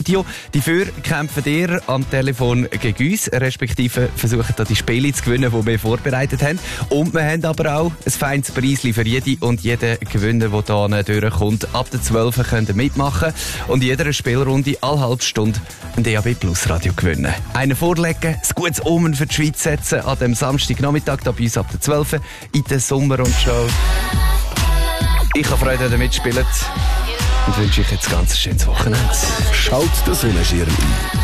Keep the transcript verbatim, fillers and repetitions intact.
Video. Die Für kämpfen ihr am Telefon gegen uns, respektive versuchen da die Spiele zu gewinnen, die wir vorbereitet haben. Und wir haben aber auch ein feines Preisli für jede und jeden Gewinner, der hier durchkommt. Ab der zwölf könnt ihr mitmachen und in jeder Spielrunde alle halbe Stunde ein D A B Plus Radio gewinnen. Einen vorlegen, ein gutes Omen für die Schweiz setzen an dem Samstagnachmittag da bei uns ab der zwölf in der Sommerrundschau. Ich habe Freude, dass ihr mitspielt und wünsche euch jetzt ein ganz schönes Wochenende. Schaut den Sonnenschirm ein.